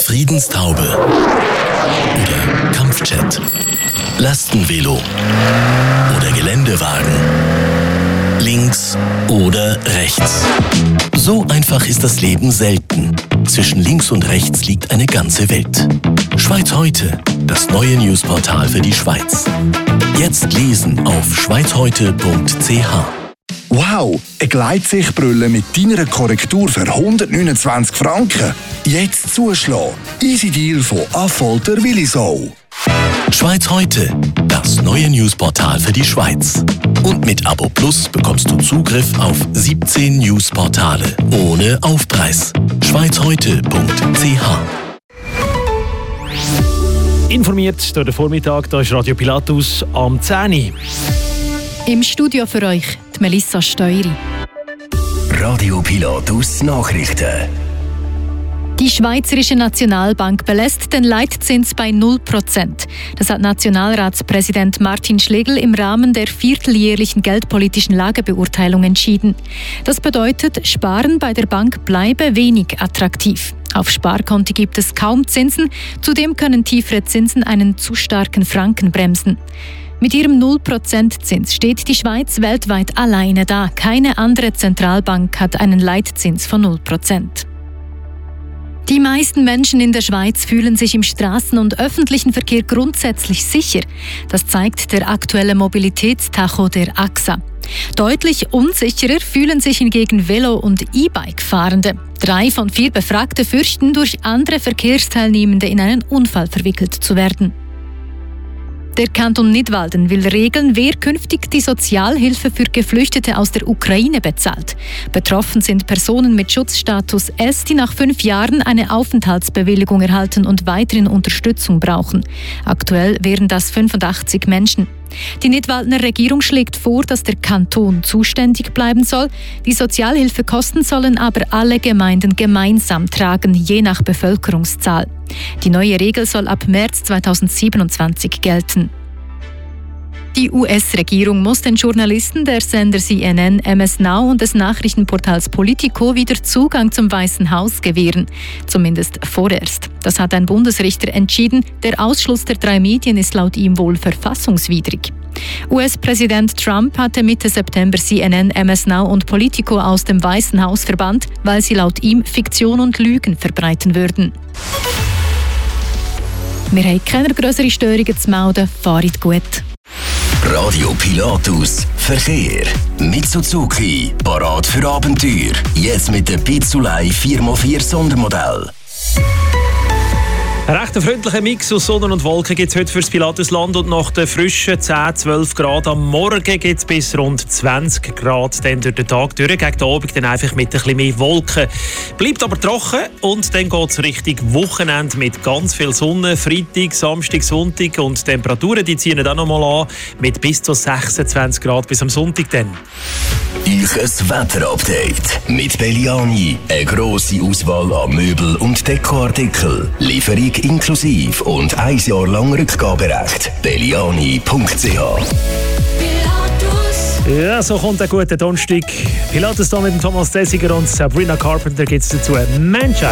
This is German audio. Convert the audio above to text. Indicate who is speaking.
Speaker 1: Friedenstaube oder Kampfjet, Lastenvelo oder Geländewagen, links oder rechts. So einfach ist das Leben selten. Zwischen links und rechts liegt eine ganze Welt. Schweiz heute, das neue Newsportal für die Schweiz. Jetzt lesen auf schweizheute.ch.
Speaker 2: Wow, eine Gleitsichtbrille mit deiner Korrektur für 129 Franken. Jetzt zuschlagen. Easy Deal von Affolter Willisau.
Speaker 1: Schweiz heute, das neue Newsportal für die Schweiz. Und mit Abo Plus bekommst du Zugriff auf 17 Newsportale ohne Aufpreis. schweizheute.ch.
Speaker 3: Informiert durch den Vormittag, da ist Radio Pilatus am 10 Uhr.
Speaker 4: Im Studio für euch die Melissa Steury.
Speaker 5: Radio Pilatus Nachrichten.
Speaker 4: Die Schweizerische Nationalbank belässt den Leitzins bei 0%. Das hat Nationalratspräsident Martin Schlegel im Rahmen der vierteljährlichen geldpolitischen Lagebeurteilung entschieden. Das bedeutet, Sparen bei der Bank bleibe wenig attraktiv. Auf Sparkonti gibt es kaum Zinsen, zudem können tiefere Zinsen einen zu starken Franken bremsen. Mit ihrem 0% Zins steht die Schweiz weltweit alleine da. Keine andere Zentralbank hat einen Leitzins von 0%. Die meisten Menschen in der Schweiz fühlen sich im Straßen- und öffentlichen Verkehr grundsätzlich sicher. Das zeigt der aktuelle Mobilitätstacho der AXA. Deutlich unsicherer fühlen sich hingegen Velo- und E-Bike-Fahrende. 3 von 4 Befragte fürchten, durch andere Verkehrsteilnehmende in einen Unfall verwickelt zu werden. Der Kanton Nidwalden will regeln, wer künftig die Sozialhilfe für Geflüchtete aus der Ukraine bezahlt. Betroffen sind Personen mit Schutzstatus S, die nach 5 Jahren eine Aufenthaltsbewilligung erhalten und weiterhin Unterstützung brauchen. Aktuell wären das 85 Menschen. Die Nidwaldener Regierung schlägt vor, dass der Kanton zuständig bleiben soll. Die Sozialhilfekosten sollen aber alle Gemeinden gemeinsam tragen, je nach Bevölkerungszahl. Die neue Regel soll ab März 2027 gelten. Die US-Regierung muss den Journalisten der Sender CNN, MS Now und des Nachrichtenportals Politico wieder Zugang zum Weißen Haus gewähren. Zumindest vorerst. Das hat ein Bundesrichter entschieden. Der Ausschluss der 3 Medien ist laut ihm wohl verfassungswidrig. US-Präsident Trump hatte Mitte September CNN, MS Now und Politico aus dem Weißen Haus verbannt, weil sie laut ihm Fiktion und Lügen verbreiten würden. Wir haben keine grösseren Störungen zu melden. Fahrt gut.
Speaker 5: Radio Pilatus Verkehr. Mitsuzuki, parat für Abenteuer. Jetzt mit dem Pizzulei 4x4 Sondermodell.
Speaker 3: Ein recht freundlicher Mix aus Sonne und Wolken gibt es heute für das Pilatusland und nach den frischen 10-12 Grad am Morgen gibt es bis rund 20 Grad dann durch den Tag durch. Gegen den Abend dann einfach mit ein bisschen mehr Wolken. Bleibt aber trocken und dann geht es Richtung Wochenende mit ganz viel Sonne. Freitag, Samstag, Sonntag und die Temperaturen die ziehen dann nochmal an mit bis zu 26 Grad bis am Sonntag dann.
Speaker 5: Euch ein Wetterupdate mit Belliani. Eine grosse Auswahl an Möbel- und Dekoartikeln. Lieferung inklusive und 1 Jahr lang Rückgaberecht. Belliani.ch.
Speaker 3: Ja, so kommt ein guter Donnerstag. Pilatus da mit dem Thomas Dessiger und Sabrina Carpenter gibt es dazu. Manchester.